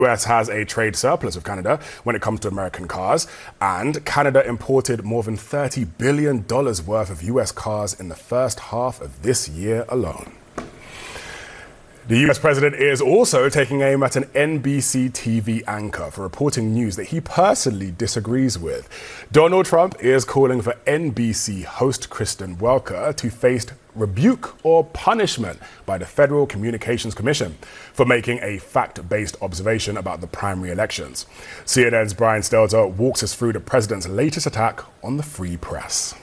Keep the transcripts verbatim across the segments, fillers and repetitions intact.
U S has a trade surplus with Canada when it comes to American cars, and Canada imported more than thirty billion dollars worth of U S cars in the first half of this year alone. The U S president is also taking aim at an N B C T V anchor for reporting news that he personally disagrees with. Donald Trump is calling for N B C host Kristen Welker to face rebuke or punishment by the Federal Communications Commission for making a fact-based observation about the primary elections. C N N's Brian Stelter walks us through the president's latest attack on the free press.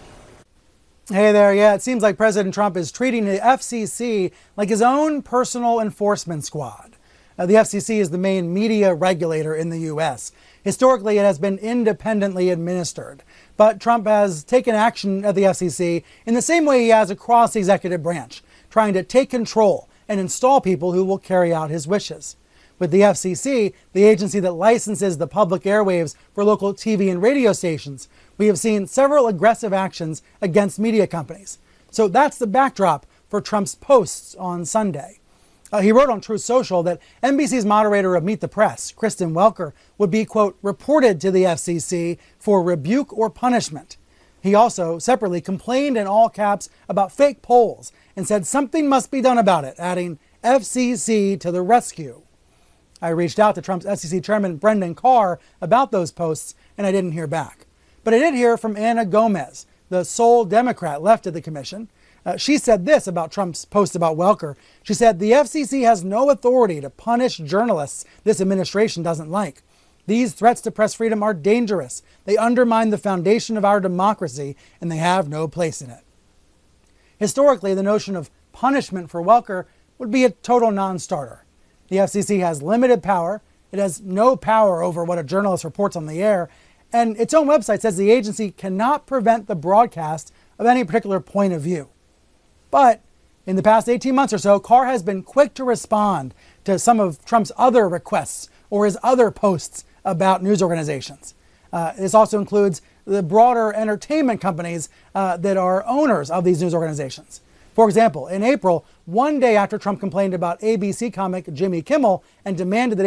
Hey there, yeah, it seems like President Trump is treating the F C C like his own personal enforcement squad. Uh, the F C C is the main media regulator in the U S. Historically, it has been independently administered, but Trump has taken action at the F C C in the same way he has across the executive branch, trying to take control and install people who will carry out his wishes. With the F C C, the agency that licenses the public airwaves for local T V and radio stations, we have seen several aggressive actions against media companies. So that's the backdrop for Trump's posts on Sunday. Uh, he wrote on Truth Social that N B C's moderator of Meet the Press, Kristen Welker, would be, quote, reported to the F C C for rebuke or punishment. He also separately complained in all caps about fake polls and said something must be done about it, adding F C C to the rescue. I reached out to Trump's F C C chairman Brendan Carr about those posts, and I didn't hear back. But I did hear from Anna Gomez, the sole Democrat left at the commission. Uh, she said this about Trump's post about Welker. She said, the F C C has no authority to punish journalists this administration doesn't like. These threats to press freedom are dangerous. They undermine the foundation of our democracy, and they have no place in it. Historically, the notion of punishment for Welker would be a total non-starter. The F C C has limited power. It has no power over what a journalist reports on the air. And its own website says the agency cannot prevent the broadcast of any particular point of view. But in the past eighteen months or so, Carr has been quick to respond to some of Trump's other requests or his other posts about news organizations. Uh, this also includes the broader entertainment companies uh, that are owners of these news organizations. For example, in April, one day after Trump complained about A B C comic Jimmy Kimmel and demanded that